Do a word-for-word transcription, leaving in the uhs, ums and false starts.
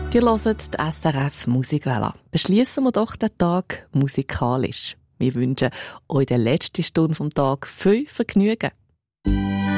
Ihr hört die S R F Musikwelle. Beschließen wir doch den Tag musikalisch. Wir wünschen euch in der letzten Stunde vom Tag viel Vergnügen.